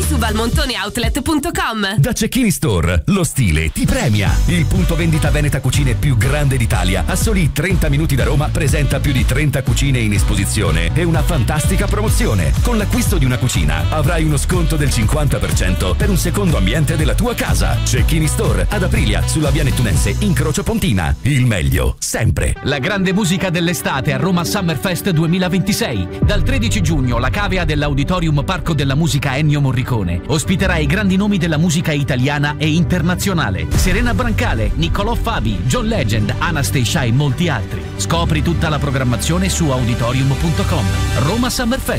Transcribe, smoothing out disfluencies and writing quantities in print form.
su valmontoneoutlet.com. Da Cecchini Store, lo stile ti premia. Il punto vendita Veneta Cucine più grande d'Italia, a soli 30 minuti da Roma, presenta più di 30 cucine in esposizione e una fantastica promozione. Con l'acquisto di una cucina avrai uno sconto del 50% per un secondo ambiente della tua casa. Cecchini Store, ad Aprilia, sulla via Nettunense, incrocio Pontina. Il meglio, sempre. La grande musica dell'estate a Roma Summerfest 2026. Dal 13 giugno la cavea dell'Auditorium Parco della Musica Ennio Morricone ospiterà i grandi nomi della musica italiana e internazionale. Serena Brancale, Niccolò Fabi, John Legend, Anastasia e molti altri. Scopri tutta la programmazione su auditorium.com. Roma Summerfest.